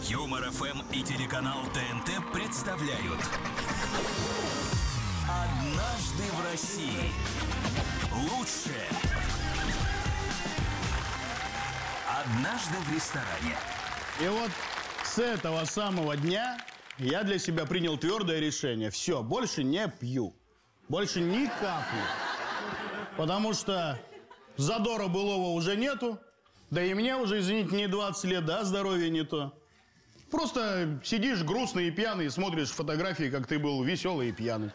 Юмор ФМ и телеканал ТНТ представляют «Однажды в России». Лучшее. Однажды в ресторане. И вот с этого самого дня я для себя принял твердое решение. Все, больше не пью. Больше ни капли. Потому что задора былого уже нету. Да и мне уже, извините, не 20 лет, да, здоровье не то. Просто сидишь грустный и пьяный, смотришь фотографии, как ты был веселый и пьяный.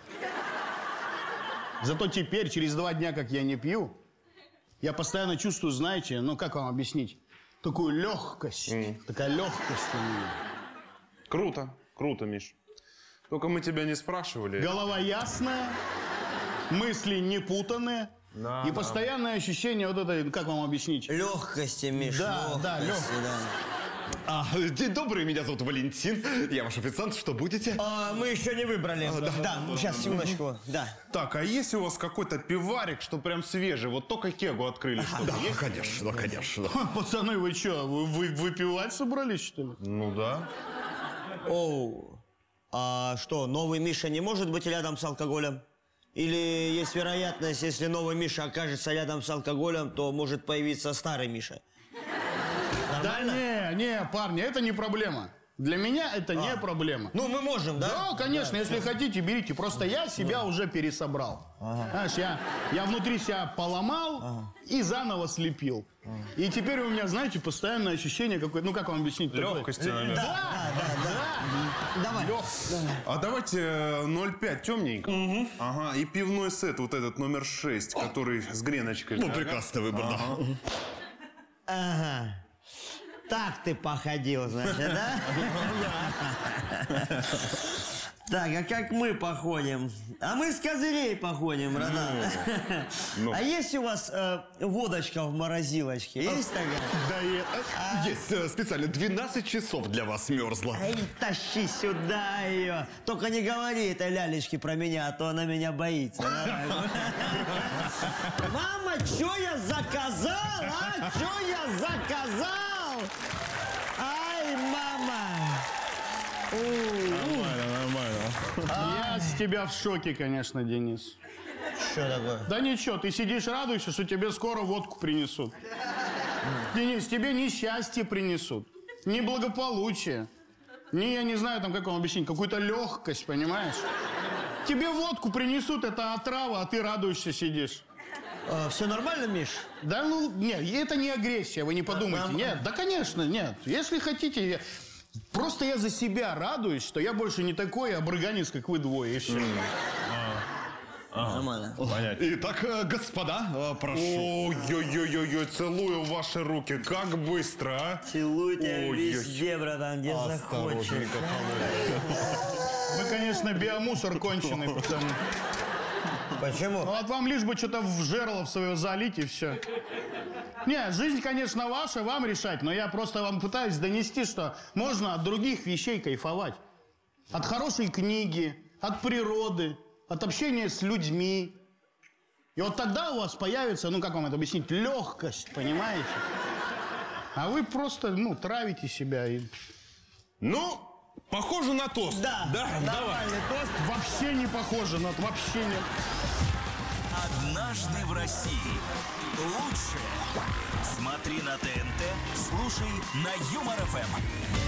Зато теперь, через 2 дня, как я не пью, я постоянно чувствую, знаете, ну как вам объяснить, такую легкость. Такая легкость у меня. Круто, круто, Миш. Только мы тебя не спрашивали. Голова ясная, мысли не путанные. Да, и постоянное ощущение вот этой, как вам объяснить? Легкости, Миш, Да, легкости, да. День добрый, меня зовут Валентин. Я ваш официант, что будете? Мы еще не выбрали. Да, сейчас, секундочку. Да. Так, а есть у вас какой-то пиварик, что прям свежий? Вот только кегу открыли. Да, конечно, конечно. Пацаны, вы что, вы выпивать собрались, что ли? Ну да. Оу. А что, новый Миша не может быть рядом с алкоголем? Или есть вероятность, если новый Миша окажется рядом с алкоголем, то может появиться старый Миша? Нормально? Да не, парни, это не проблема. Для меня это не проблема. Ну, мы можем, да? Да, конечно, если хотите, берите. Просто я себя уже пересобрал. Знаешь, я внутри себя поломал и заново слепил. И теперь у меня, знаете, постоянное ощущение какое-то, ну как вам объяснить? Легкости, наверное. Да. Давай. А давайте 0,5 темненько. Ага, и пивной сет, вот этот номер 6, который с греночкой. Ну, прекрасный выбор, да. Ага. Так ты походил, значит, да? Так, а как мы походим? А мы с козырей походим, братан. А есть у вас водочка в морозилочке? Есть такая? Да, есть специально 12 часов для вас мерзла. Эй, тащи сюда ее. Только не говори этой лялечке про меня, а то она меня боится. Мама, что я заказал, а? Что я заказал? Ай, мама. Я с тебя в шоке, конечно, Денис. Что такое? Да ничего, ты сидишь, радуешься, что тебе скоро водку принесут. Денис, тебе несчастье принесут, не благополучие, не, я не знаю, там, как вам объяснить, какую-то легкость, понимаешь? Тебе водку принесут, это отрава, а ты радуешься, сидишь. Все нормально, Миш? Да ну, нет, это не агрессия, вы не подумайте. Нет, да, конечно, нет. Если хотите, просто я за себя радуюсь, что я больше не такой обрыганец, как вы двое, и все. Нормально. Понятно. Итак, господа, прошу. Ой-ой-ой-ой, целую ваши руки. Как быстро, а? Целуйте Ой, везде, братан, где захочешь. Вы, конечно, биомусор конченый, пацаны. Почему? Ну, вот вам лишь бы что-то в жерло в свое залить, и все. Нет, жизнь, конечно, ваша, вам решать, но я просто вам пытаюсь донести, что можно от других вещей кайфовать. От хорошей книги, от природы, от общения с людьми. И вот тогда у вас появится, ну, как вам это объяснить, легкость, понимаете? А вы просто, ну, травите себя и... Ну, похоже на тост. Да, нормальный тост. Вообще не похоже на... Вообще не... «Однажды в России». Лучшее. Смотри на ТНТ, слушай на Юмор ФМ.